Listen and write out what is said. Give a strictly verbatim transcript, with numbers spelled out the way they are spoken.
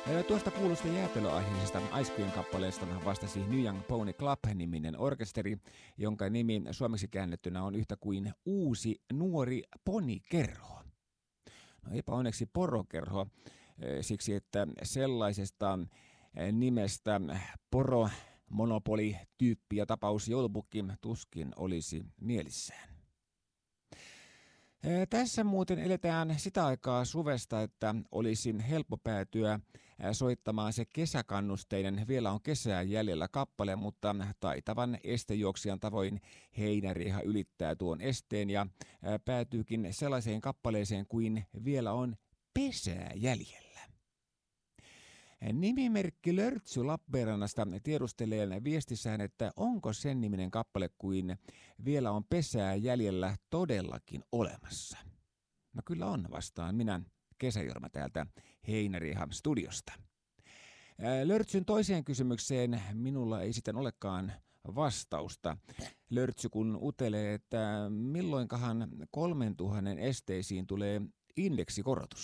Tuosta kuulusta jäätelöaiheisesta Ice Queen kappaleesta vastasi New Young Pony Club-niminen orkesteri, jonka nimi suomeksi käännettynä on yhtä kuin Uusi nuori ponikerho. No eipä onneksi porokerho, siksi että sellaisesta nimestä poro, monopoli, tyyppi ja tapaus joulupukki tuskin olisi mielissään. Tässä muuten eletään sitä aikaa suvesta, että olisi helppo päätyä soittamaan se kesäkannusteinen Vielä on kesää jäljellä kappale, mutta taitavan estejuoksijan tavoin heinärieha ylittää tuon esteen ja päätyykin sellaiseen kappaleeseen kuin Vielä on pesää jäljellä. Nimimerkki Lörtsy Lappeenrannasta tiedustelee viestissään, että onko sen niminen kappale kuin Vielä on pesää jäljellä todellakin olemassa. No kyllä on, vastaan minä, Kesäjorma täältä Heinärieha studiosta. Lörtsyn toiseen kysymykseen minulla ei sitten olekaan vastausta. Lörtsy kun utelee, että milloinkahan kolmen tuhannen esteisiin tulee indeksikorotus.